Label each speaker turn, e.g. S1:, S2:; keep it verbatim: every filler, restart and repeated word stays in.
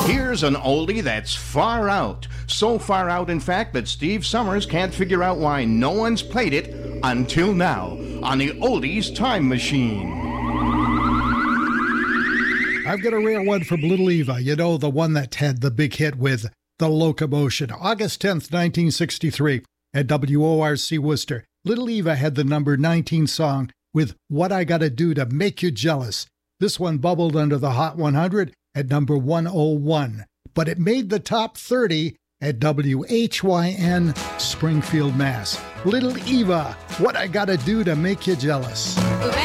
S1: Here's an oldie that's far out. So far out, in fact, that Steve Summers can't figure out why no one's played it until now on the Oldies Time Machine.
S2: I've got a rare one from Little Eva, you know, the one that had the big hit with The Locomotion. August tenth, nineteen sixty-three, at W O R C Worcester. Little Eva had the number nineteen song with What I Gotta Do to Make You Jealous. This one bubbled under the Hot one hundred at number one oh one, but it made the top thirty at W H Y N Springfield, Mass. Little Eva, What I Gotta Do to Make You Jealous.